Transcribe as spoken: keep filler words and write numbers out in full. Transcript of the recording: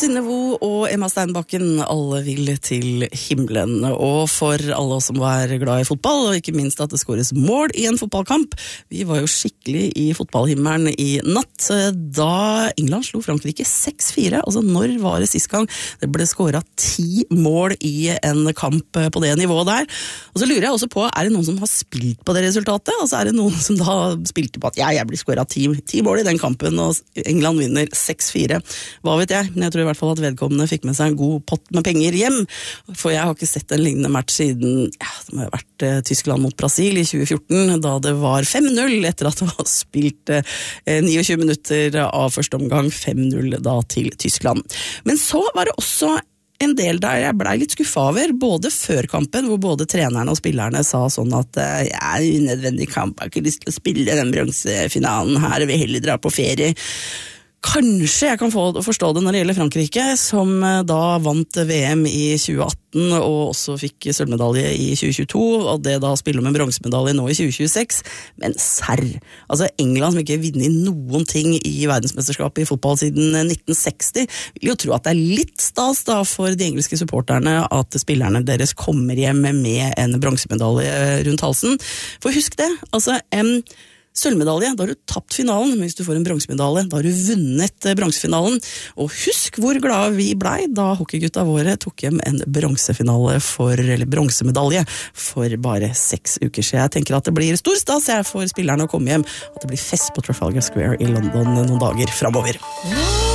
Synne Vo og Emma Steinbakken, alle vil til himmelen. Og for alle oss som var glad i fotball, og ikke minst at det skåres mål i en fotballkamp. Vi var jo skikkelig i fotballhimmelen i natt, da England slo Frankrike seks fire. Altså, når var det sist gang det ble skåret ti mål i en kamp på det nivået der? Og så lurer jeg også på, er det noen som har spilt på det resultatet? Altså, er det noen som da spilte på at ja, jeg blir skåret ti, ti mål i den kampen, og England vinner seks fire? Hva vet jeg? Men jeg tror i hvert fall at vedkommende fikk med seg en god pott med penger hjem, for jeg har ikke sett en lignende match siden, ja, det må ha vært eh, Tyskland mot Brasil i tjue fjorten, da det var fem null etter at det var spilt eh, tjueni minutter av første omgang, fem null da til Tyskland. Men så var det også en del der jeg ble litt skuffa over, både før kampen, hvor både trenerne og spillerne sa sånn at ja, unødvendig kamp, jeg har ikke lyst til å spille den bronsefinalen her, jeg vil heller dra på ferie. Kanskje jeg kan få forstå det når det gjelder Frankrike, som da vant V M i tjue atten og også fikk sølvmedalje i tjue tjueto, og det da spiller med bronsemedalje nå i tjue tjueseks. Men serr, altså England som ikke vinner noen ting i verdensmesterskapet i fotball siden nitten seksti, vil jo tro at det er litt stas da for de engelske supporterne at spillerne deres kommer hjem med en bronsemedalje rundt halsen. For husk det, altså en sølvmedalje, da har du tapt finalen, men hvis du får en bronsemedalje, da har du vunnet bronsefinalen. Og husk hvor glade vi blei da hockeygutta våre tok hjem en bronsefinale for, eller bronsemedalje for bare seks uker siden. Jeg tenker at det blir stor stas jeg for spillerne å komme hjem, at det blir fest på Trafalgar Square i London noen dager fremover.